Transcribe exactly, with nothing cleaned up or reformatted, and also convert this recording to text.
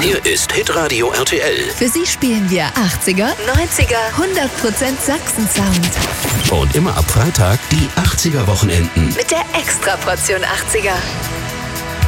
Hier ist Hitradio R T L. Für Sie spielen wir achtziger, neunziger, hundert Prozent Sachsen-Sound. Und immer ab Freitag die achtziger-Wochenenden. Mit der Extraportion achtziger.